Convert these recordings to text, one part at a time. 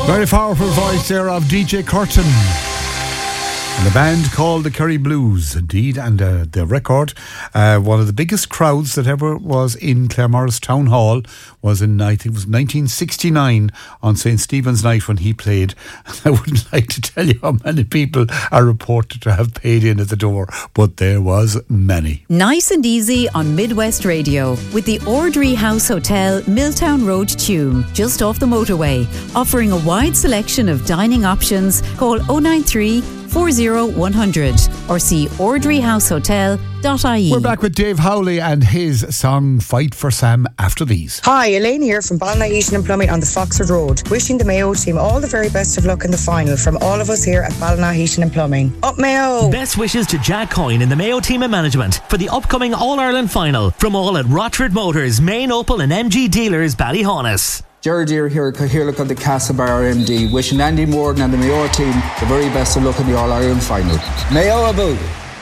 Very powerful voice there of DJ Curtin. And the band called the Kerry Blues, indeed, and the record, one of the biggest crowds that ever was in Claremorris Town Hall was in, I think it was 1969 on St. Stephen's Night when he played. And I wouldn't like to tell you how many people are reported to have paid in at the door, but there was many. Nice and easy on Midwest Radio with the Ordry House Hotel, Milltown Road, Tuam, just off the motorway, offering a wide selection of dining options. Call 093 40100 or see ordryhousehotel.ie. We're back with Dave Howley and his song Fight for Sam after these. Hi, Elaine here from Ballina Heating and Plumbing on the Foxford Road. Wishing the Mayo team all the very best of luck in the final from all of us here at Ballina Heating and Plumbing. Up Mayo! Best wishes to Jack Coyne in the Mayo team and management for the upcoming All-Ireland final from all at Rochford Motors, Main Opel and MG dealers Ballyhonus. Jared here, Cathaoirleach of the Castlebar MD, wishing Andy Morgan and the Mayo team the very best of luck in the All-Ireland final. Mayo Abu!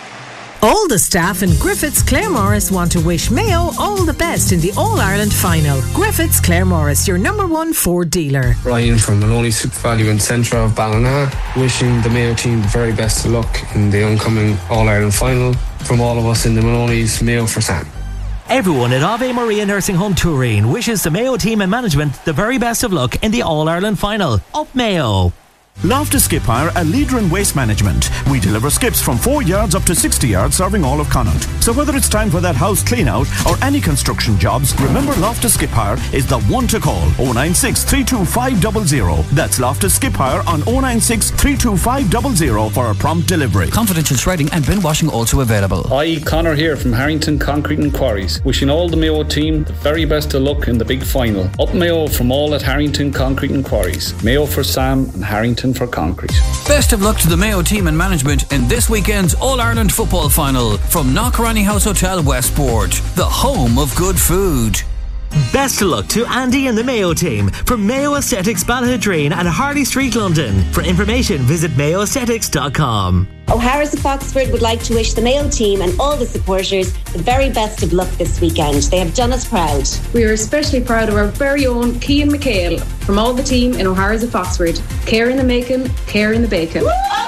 All the staff in Griffiths Claremorris want to wish Mayo all the best in the All-Ireland final. Griffiths Claremorris, your number one Ford dealer. Ryan from Maloney Super Value and Centre of Ballina, wishing the Mayo team the very best of luck in the oncoming All-Ireland final. From all of us in the Maloney's, Mayo for Sam. Everyone at Ave Maria Nursing Home Turin wishes the Mayo team and management the very best of luck in the All-Ireland final. Up Mayo! Loftus Skip Hire, a leader in waste management. We deliver skips from 4 yards up to 60 yards, serving all of Connaught. So whether it's time for that house clean out or any construction jobs, remember Loftus Skip Hire is the one to call. 096 325 00. That's Loftus Skip Hire on 096 325 00 for a prompt delivery. Confidential shredding and bin washing also available. Hi, Connor here from Harrington Concrete and Quarries. Wishing all the Mayo team the very best of luck in the big final. Up Mayo from all at Harrington Concrete and Quarries. Mayo for Sam and Harrington for concrete. Best of luck to the Mayo team and management in this weekend's All-Ireland football final from Knockranny House Hotel Westport, the home of good food. Best of luck to Andy and the Mayo team from Mayo Aesthetics Balladreen and Harley Street, London. For information, visit mayoaesthetics.com. O'Hara's of Foxford would like to wish the Mayo team and all the supporters the very best of luck this weekend. They have done us proud. We are especially proud of our very own Cian McHale from all the team in O'Hara's of Foxford. Care in the making, care in the bacon.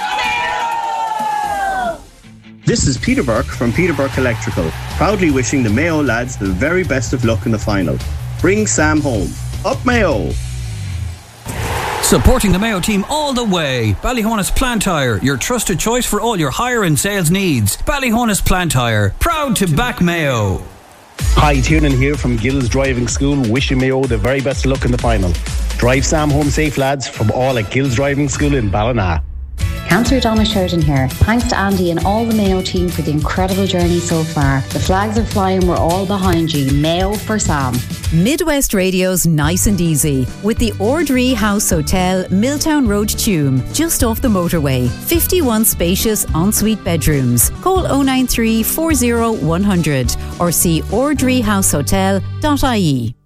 This is Peter Burke from Peter Burke Electrical, proudly wishing the Mayo lads the very best of luck in the final. Bring Sam home. Up Mayo! Supporting the Mayo team all the way. Ballyhonus Plant Hire, your trusted choice for all your hire and sales needs. Ballyhonus Plant Hire, proud to back Mayo. Hi, Tiernan here from Gills Driving School, wishing Mayo the very best of luck in the final. Drive Sam home safe, lads, from all at Gills Driving School in Ballina. Councillor Donna Sheridan here. Thanks to Andy and all the Mayo team for the incredible journey so far. The flags are flying, we're all behind you. Mayo for Sam. Midwest Radio's Nice and Easy with the Ordry House Hotel, Milltown Road, Tuam, just off the motorway. 51 spacious ensuite bedrooms. Call 093 40100 or see ordryhousehotel.ie.